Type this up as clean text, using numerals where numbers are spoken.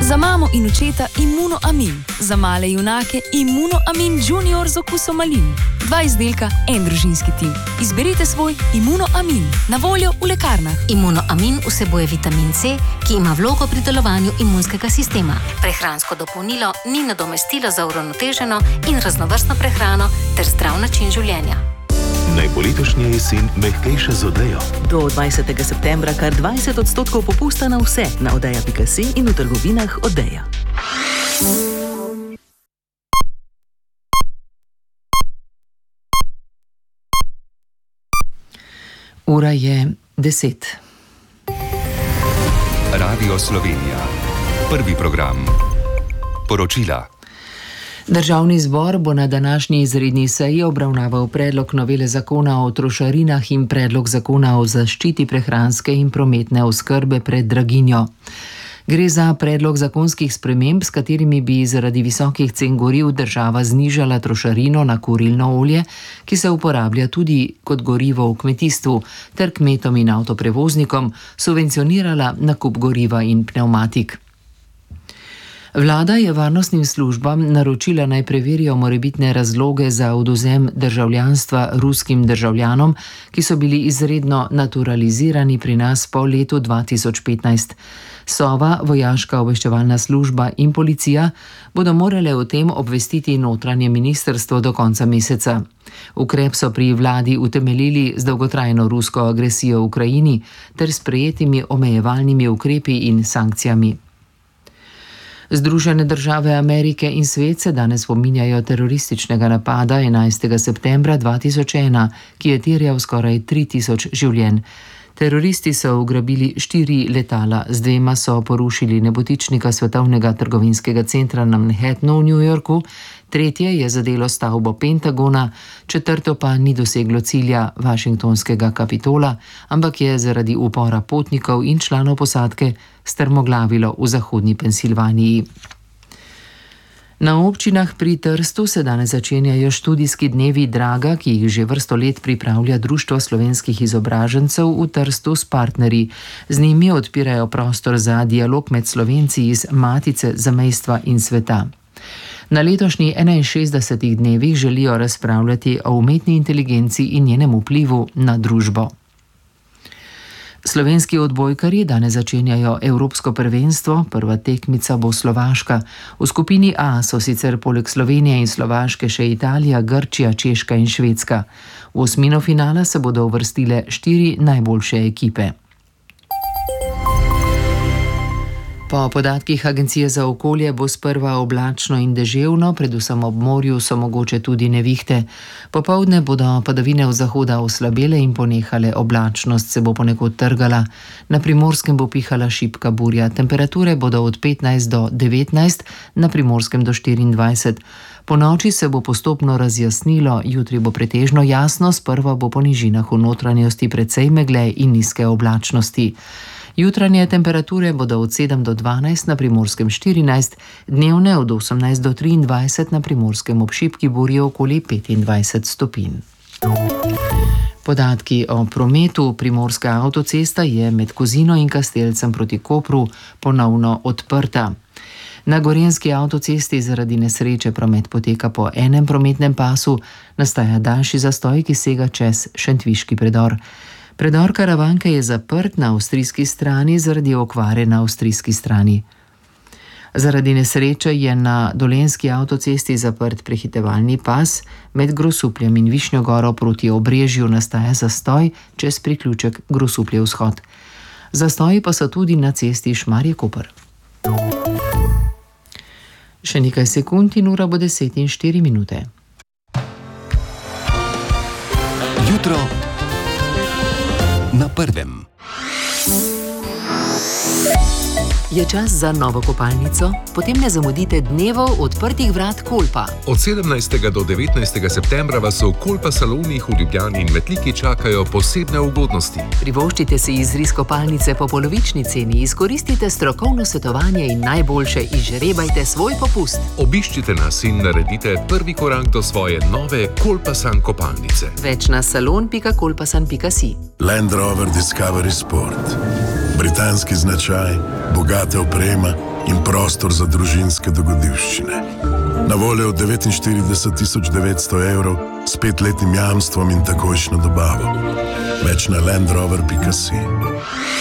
Za mamo in očeta Immunoamin, za male junake Immunoamin Junior z okusom malin. 2 izdelka, en družinski tim. Izberite svoj Immunoamin, na voljo v lekarnah. Immunoamin vsebuje vitamin C, ki ima vlogo pri delovanju imunskega sistema. Prehransko dopolnilo ni nadomestilo za uravnoteženo in raznovrstno prehrano ter zdrav način življenja. Naj bo letošnja jesen mehkejša z Odejo. Do 20. septembra kar 20% popusta na vse na odeja.si in v trgovinah Odeja. Ura je 10. Radio Slovenija. Prvi program. Poročila. Državni zbor bo na današnji izredni seji obravnaval predlog novele zakona o trošarinah in predlog zakona o zaščiti prehranske in prometne oskrbe pred draginjo. Gre za predlog zakonskih sprememb, s katerimi bi zaradi visokih cen goriv država znižala trošarino na kurilno olje, ki se uporablja tudi kot gorivo v kmetijstvu, ter kmetom in avtoprevoznikom subvencionirala nakup goriva in pnevmatik. Vlada je varnostnim službam naročila naj preverijo morebitne razloge za odvzem državljanstva ruskim državljanom, ki so bili izredno naturalizirani pri nas po letu 2015. Sova, vojaška obveščevalna služba in policija bodo morale o tem obvestiti notranje ministrstvo do konca meseca. Ukrep so pri vladi utemeljili z dolgotrajno rusko agresijo v Ukrajini ter sprejetimi omejevalnimi ukrepi in sankcijami. Združene države Amerike in svet se danes spominjajo terorističnega napada 11. septembra 2001, ki je terjal skoraj 3000 življenj. Teroristi so ugrabili 4 letala, z 2 so porušili nebotičnika svetovnega trgovinskega centra na Manhattanu v New Yorku, 3 je zadelo stavbo Pentagona, 4 pa ni doseglo cilja Washingtonskega kapitola, ampak je zaradi upora potnikov in članov posadke strmoglavilo v zahodni Pensilvaniji. Na občinah pri Trstu se danes začenjajo študijski dnevi Draga, ki jih že vrsto let pripravlja Društvo slovenskih izobražencev v Trstu s partnerji. Z njimi odpirajo prostor za dialog med Slovenci iz Matice, zamejstva in sveta. Na letošnji 61 dnevih želijo razpravljati o umetni inteligenci in njenem vplivu na družbo. Slovenski odbojkarji danes začenjajo Evropsko prvenstvo, prva tekmica bo Slovaška. V skupini A so sicer poleg Slovenije in Slovaške še Italija, Grčija, Češka in Švedska. V osmino finala se bodo uvrstile 4 najboljše ekipe. Po podatkih Agencije za okolje bo sprva oblačno in deževno, predvsem ob morju so mogoče tudi nevihte. Popoldne bodo padavine od zahoda oslabele in ponehale, oblačnost se bo ponekod trgala. Na Primorskem bo pihala šibka burja, temperature bodo od 15 do 19, na Primorskem do 24. Po noči se bo postopno razjasnilo, jutri bo pretežno jasno, sprva bo po nižinah v notranjosti precej megle in nizke oblačnosti. Jutranje temperature bodo od 7 do 12, na Primorskem 14, dnevne od 18 do 23, na Primorskem ob šibki burji okoli 25 stopinj. Podatki o prometu. Primorska avtocesta je med Kozino in Kastelcem proti Kopru ponovno odprta. Na Gorenjski avtocesti zaradi nesreče promet poteka po enem prometnem pasu, nastaja daljši zastoj, ki sega čez Šentviški predor. Predor Karavanke je zaprt na avstrijski strani zaradi okvare na avstrijski strani. Zaradi nesreče je na Dolenjski avtocesti zaprt prehitevalni pas, med Grosupljem in Višnjo Goro proti Obrežju nastaja zastoj čez priključek Grosuplje vzhod. Zastoji pa so tudi na cesti Šmarje-Koper. Še nekaj sekund in ura bo 10:04. Jutro na prvem. Je čas za novo kopalnico? Potem ne zamudite dnevov odprtih vrat Kolpa. Od 17. do 19. septembra vas v Kolpa salonih v Ljubljani in Metliki čakajo posebne ugodnosti. Privoščite si izris kopalnice po polovični ceni, izkoristite strokovno svetovanje in najboljše izžrebajte svoj popust. Obiščite nas in naredite prvi korak do svoje nove Kolpasan kopalnice. Več na salon.kolpasan.si. Land Rover Discovery Sport. Britanski značaj, bogata oprema in prostor za družinske dogodivščine. Na voljo 49.900 evrov s 5-letnim jamstvom in takojšnjo dobavo. Več na landrover.si.